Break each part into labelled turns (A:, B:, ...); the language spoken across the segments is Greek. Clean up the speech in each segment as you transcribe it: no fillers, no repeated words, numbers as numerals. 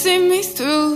A: see me through.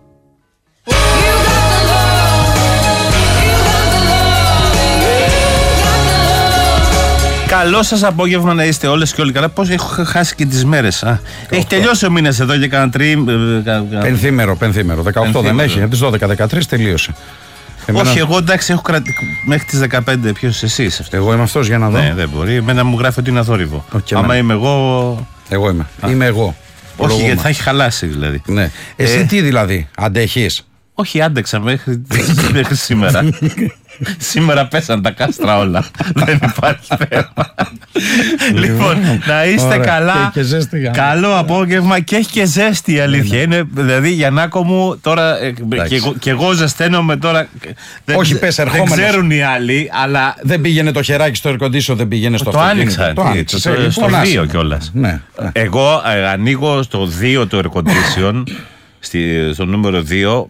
B: Καλό σας απόγευμα να είστε όλες και όλοι καλά. Πώς έχω χάσει και τις μέρες. Έχει τελειώσει ο μήνας εδώ και κάνα
C: Πενθήμερο. 18 δεν έχει. Από τις 12-13 τελείωσε.
B: Όχι, εγώ εντάξει έχω μέχρι τις 15. Ποιος εσείς αυτό?
C: Εγώ είμαι αυτός για να δω.
B: Ναι, δεν μπορεί. Εμένα μου γράφει ότι είναι αθόρυβο. Άμα είμαι εγώ.
C: Εγώ είμαι. Είμαι εγώ.
B: Όχι, γιατί θα έχει χαλάσει δηλαδή.
C: Ναι. Εσύ τι δηλαδή, αντέχεις?
B: Όχι, άντεξα μέχρι σήμερα. Σήμερα πέσαν τα κάστρα όλα. Δεν υπάρχει θέμα. Λοιπόν, να είστε καλά. Καλό απόγευμα και έχει και ζέστη η αλήθεια. Είναι, δηλαδή, Γιαννάκο μου, τώρα και εγώ ζεσταίνομαι τώρα.
C: Όχι, πες ερχόμενος.
B: Δεν ξέρουν οι άλλοι, αλλά.
C: Δεν πήγαινε το χεράκι στο air condition, δεν πήγαινε στο
B: αυτοκίνητο. Το άνοιξα. Στο 2 κιόλας. Εγώ ανοίγω στο 2 το air condition. Στο νούμερο 2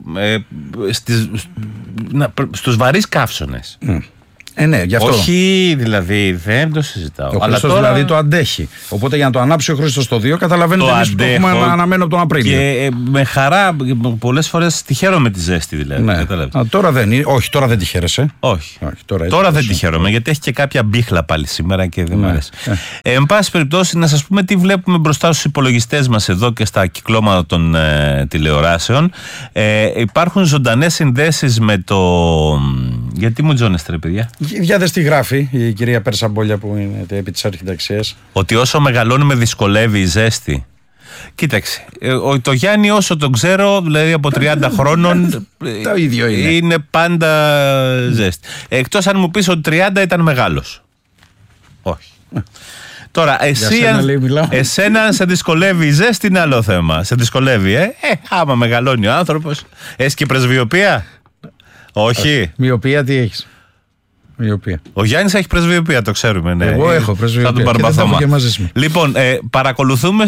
B: στους βαρύς καύσωνες.
C: Ναι, γι' αυτό.
B: Όχι, δηλαδή, δεν το συζητάω.
C: Ο Χρήστος τώρα... δηλαδή το αντέχει. Οπότε για να το ανάψει ο Χρήστος στο 2, καταλαβαίνετε εμείς που το έχουμε αναμένω από τον Απρίλιο.
B: Και με χαρά, πολλές φορές τη χαίρομαι τη ζέστη, δηλαδή.
C: Ναι. Τώρα δεν είναι. Όχι, τώρα δεν τη χαίρεσαι.
B: Όχι. Τώρα δεν τη χαίρομαι, γιατί έχει και κάποια μπίχλα πάλι σήμερα και δεν μου αρέσει. Εν πάση περιπτώσει, να σας πούμε τι βλέπουμε μπροστά στους υπολογιστές μας εδώ και στα κυκλώματα των τηλεοράσεων. Υπάρχουν ζωντανές συνδέσεις με το. Γιατί μου τζώνεστε, ρε παιδιά?
C: Για δες τι γράφει η κυρία Περσαμπόλια που είναι επί της αρχιταξίας.
B: Ότι όσο μεγαλώνει με δυσκολεύει η ζέστη. Κοίταξε, το Γιάννη όσο τον ξέρω, δηλαδή από 30 χρόνων
C: το ίδιο
B: είναι πάντα ζέστη. Εκτός αν μου πεις ότι 30 ήταν μεγάλος. Όχι. Τώρα, εσένα αν σε δυσκολεύει η ζέστη είναι άλλο θέμα. Σε δυσκολεύει, άμα μεγαλώνει ο άνθρωπος. Έχεις και πρεσβειοπία? Όχι.
C: Μοιοπία τι έχεις? Μοιοπία.
B: Ο Γιάννης έχει πρεσβειοπία, το ξέρουμε. Ναι.
C: Εγώ έχω πρεσβειοπία και δεν θα έχω και μαζί μου.
B: Λοιπόν, παρακολουθούμε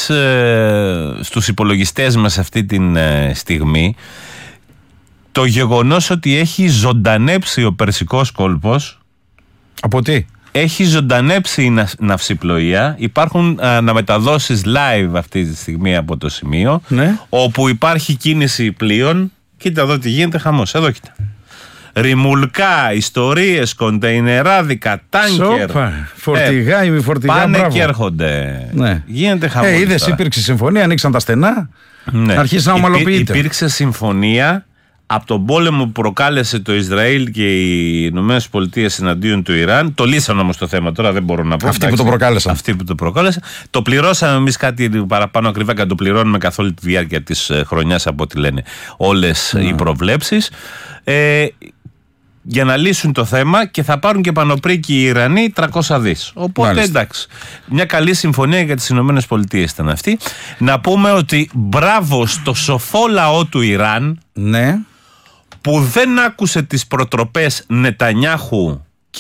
B: στους υπολογιστές μας αυτή τη στιγμή το γεγονός ότι έχει ζωντανέψει ο Περσικός κόλπος.
C: Από τι?
B: Έχει ζωντανέψει η ναυσιπλοεία. Υπάρχουν αναμεταδόσεις live αυτή τη στιγμή από το σημείο,
C: ναι,
B: όπου υπάρχει κίνηση πλοίων. Κοίτα εδώ τι γίνεται, χαμός. Εδώ κοίτα. Ρημουλκά, ιστορίες, κοντεϊνεράδικα, τάνκερ.
C: Φορτηγά, ημιφορτηγά.
B: Πάνε
C: μπράβο.
B: Και έρχονται.
C: Ναι.
B: Γίνεται χαμός.
C: Είδες, υπήρξε συμφωνία, ανοίξαν τα στενά.
B: Ναι.
C: Αρχίσει να ομαλοποιείται.
B: Υπήρξε συμφωνία από τον πόλεμο που προκάλεσε το Ισραήλ και οι Ηνωμένες Πολιτείες εναντίον του Ιράν. Το λύσαν όμως το θέμα, τώρα δεν μπορώ να πω.
C: Αυτοί που το προκάλεσαν.
B: Αυτοί που το προκάλεσαν. Το πληρώσαμε εμείς κάτι παραπάνω ακριβά και το πληρώνουμε καθ' όλη τη διάρκεια της χρονιάς, από ό,τι λένε όλες οι προβλέψεις. Για να λύσουν το θέμα, και θα πάρουν και πανοπρίκη οι Ιρανοί 300 δις. Οπότε μάλιστα, εντάξει. Μια καλή συμφωνία για τις Ηνωμένες Πολιτείες ήταν αυτή. Να πούμε ότι μπράβο στο σοφό λαό του Ιράν,
C: ναι,
B: που δεν άκουσε τις προτροπές Νετανιάχου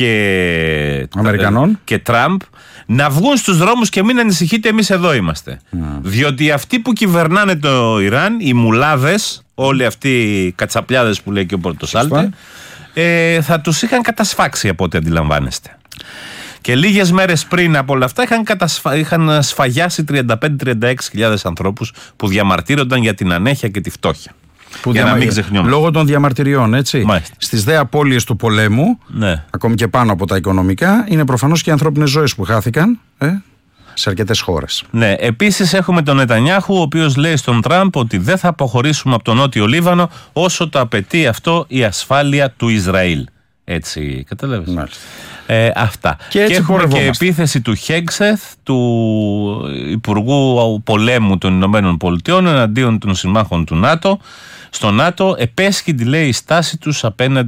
B: και Τραμπ να βγουν στους δρόμους και μην ανησυχείτε, εμείς εδώ είμαστε. Διότι αυτοί που κυβερνάνε το Ιράν, οι μουλάδες, όλοι αυτοί οι κατσαπλιάδες που λέει και ο Πορτοσάλτε, θα τους είχαν κατασφάξει από ό,τι αντιλαμβάνεστε. Και λίγες μέρες πριν από όλα αυτά είχαν σφαγιάσει 35-36 ανθρώπους που διαμαρτύρονταν για την ανέχεια και τη φτώχεια. Για να μην ξεχνιόμαστε.
C: Λόγω των διαμαρτυριών, έτσι.
B: Μάλιστα.
C: Στις δε απώλειες του πολέμου, ναι, ακόμη και πάνω από τα οικονομικά, είναι προφανώς και οι ανθρώπινες ζωές που χάθηκαν σε αρκετές χώρες.
B: Ναι, επίσης έχουμε τον Νετανιάχου, ο οποίος λέει στον Τραμπ ότι δεν θα αποχωρήσουμε από τον Νότιο Λίβανο όσο το απαιτεί αυτό η ασφάλεια του Ισραήλ. Έτσι, κατάλαβες. Αυτά. Και έχουμε και επίθεση του Χέγξεθ, του Υπουργού Πολέμου των Ηνωμένων Πολιτειών, εναντίον των συμμάχων του ΝΑΤΟ. Στο ΝΑΤΟ επέσχυντη, λέει, η στάση τους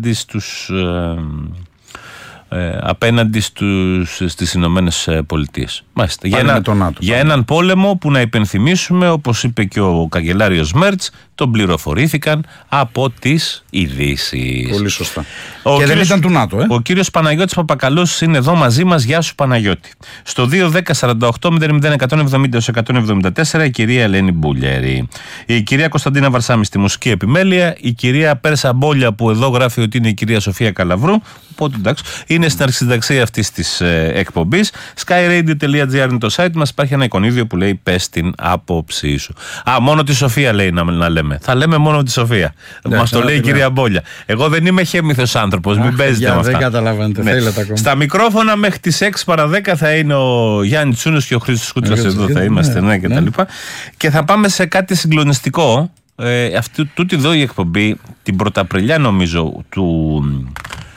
B: απέναντι στις Ηνωμένες Πολιτείες. Μάλιστα. Για έναν πόλεμο που, να υπενθυμίσουμε, όπως είπε και ο καγκελάριος Μέρτς, τον πληροφορήθηκαν από τις ειδήσεις.
C: Πολύ σωστά. Δεν ήταν του ΝΑΤΟ,
B: Ο κύριος Παναγιώτης Παπακαλός είναι εδώ μαζί μας. Γεια σου, Παναγιώτη. Στο 2-10-48-00-174 η κυρία Ελένη Μπούλιαρη, η κυρία Κωνσταντίνα Βαρσάμι στη μουσική επιμέλεια, η κυρία Πέρσα Μπόλια που εδώ γράφει ότι είναι η κυρία Σοφία Καλαβρού, Οπότε εντάξει, είναι στην αρχισυνταξία αυτής της εκπομπής. Skyradio.gr είναι το site μας. Υπάρχει ένα εικονίδιο που λέει πες την άποψή σου. Μόνο τη Σοφία λέει να λέμε. Θα λέμε μόνο τη Σοφία. Μας το λέει η κυρία Μπόλια. Εγώ δεν είμαι χέμηθος άνθρωπος, μην παίζετε με αυτά.
C: Δεν καταλαβαίνετε, θέλετε ακόμα.
B: Στα μικρόφωνα μέχρι τις 6 παρα 10 θα είναι ο Γιάννης Τσούνος και ο Χρήστος Κούτσας εδώ θα είμαστε και τα λοιπά. Και θα πάμε σε κάτι συγκλονιστικό. Τούτη εδώ η εκπομπή την Πρωταπριλιά νομίζω του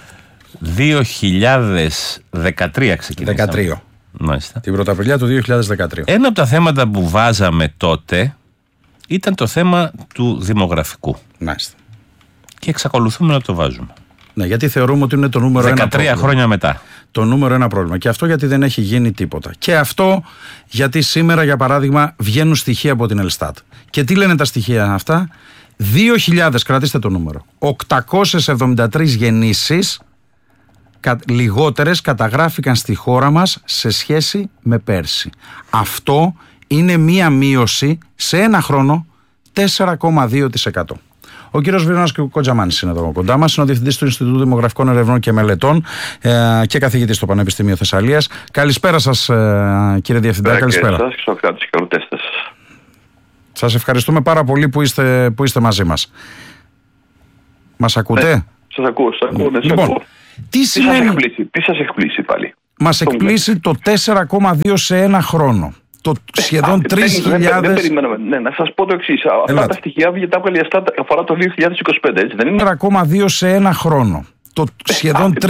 B: 2013 ξεκινήσαμε.
C: 13. Μάλιστα. Την Πρωταπριλιά του 2013.
B: Ένα από τα θέματα που βάζαμε τότε ήταν το θέμα του δημογραφικού.
C: Μάλιστα.
B: Και εξακολουθούμε να το βάζουμε.
C: Ναι, γιατί θεωρούμε ότι είναι το νούμερο 1
B: 13 χρόνια μετά.
C: Το νούμερο 1 πρόβλημα. Και αυτό γιατί δεν έχει γίνει τίποτα. Και αυτό γιατί σήμερα, για παράδειγμα, βγαίνουν στοιχεία από την Ελστάτ. Και τι λένε τα στοιχεία αυτά? 2.000, κρατήστε το νούμερο, 873 γεννήσεις λιγότερες καταγράφηκαν στη χώρα μας σε σχέση με πέρσι. Αυτό είναι μία μείωση σε ένα χρόνο 4,2%. Ο κύριος Βίρονας Κοντζαμάνης είναι εδώ κοντά μας, είναι ο Διευθυντής του Ινστιτούτου Δημογραφικών Ερευνών και Μελετών και καθηγητής στο Πανεπιστήμιο Θεσσαλίας. Καλησπέρα σας, κύριε Διευθυντά. Καλησπέρα. Σας ευχαριστούμε πάρα πολύ που είστε μαζί μας. Μας ακούτε?
A: Σας ακούω.
C: Λοιπόν, τι
A: σας εκπλήσει πάλι?
C: Μας εκπλήσει το 4,2 σε ένα χρόνο. Το σχεδόν 3.000.
A: Δεν περιμένουμε. Ναι, να σας πω το εξής. Αυτά τα στοιχεία τα έβγαλε η Ελστάτ αφορά το 2025, έτσι δεν είναι?
C: 4,2 σε ένα χρόνο. Το σχεδόν